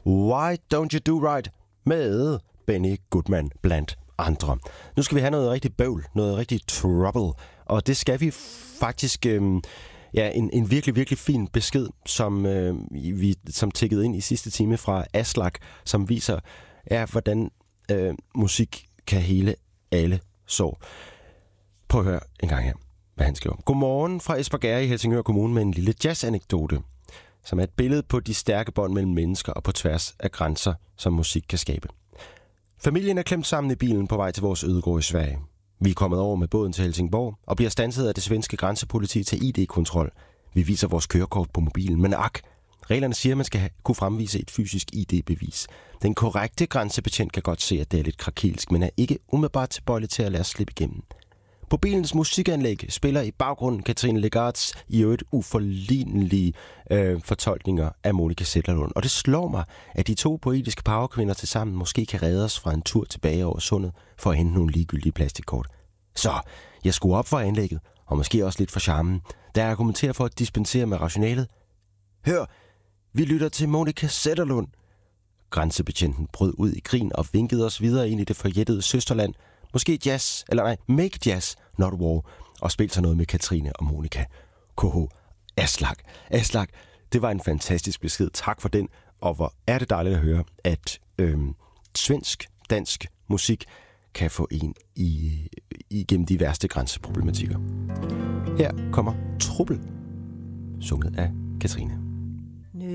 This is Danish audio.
Why Don't You Do Right med Benny Goodman blandt andre. Nu skal vi have noget rigtig bøvl, noget rigtig trouble, og det skal vi faktisk... en virkelig, virkelig fin besked, som tikkede ind i sidste time fra Aslak, som viser, hvordan musik kan hele alle sår. Prøv at høre en gang her, hvad han skriver. Godmorgen fra Espergærde i Helsingør Kommune med en lille jazz-anekdote, som er et billede på de stærke bånd mellem mennesker og på tværs af grænser, som musik kan skabe. Familien er klemt sammen i bilen på vej til vores ødegård i Sverige. Vi er kommet over med båden til Helsingborg og bliver standset af det svenske grænsepoliti til ID-kontrol. Vi viser vores kørekort på mobilen, men reglerne siger, at man skal kunne fremvise et fysisk ID-bevis. Den korrekte grænsebetjent kan godt se, at det er lidt krakilsk, men er ikke umiddelbart tilbøjelig til at lade os slippe igennem. På bilens musikanlæg spiller i baggrunden Katrine Legards i øvrigt uforlignelige fortolkninger af Monica Zetterlund. Og det slår mig, at de to poetiske powerkvinder til sammen måske kan redde os fra en tur tilbage over sundet for at hente nogle ligegyldige plastikkort. Så jeg skruer op for anlægget, og måske også lidt for charmen, da jeg argumenterer for at dispensere med rationalet. Hør, vi lytter til Monica Zetterlund. Grænsebetjenten brød ud i grin og vinkede os videre ind i det forjættede søsterland. Måske jazz, eller nej, make jazz, not war, og spil sig noget med Katrine og Monica. KH. Aslak, det var en fantastisk besked. Tak for den, og hvor er det dejligt at høre, at svensk-dansk musik kan få en igennem de værste grænseproblematikker. Her kommer Trubbel, sunget af Katrine.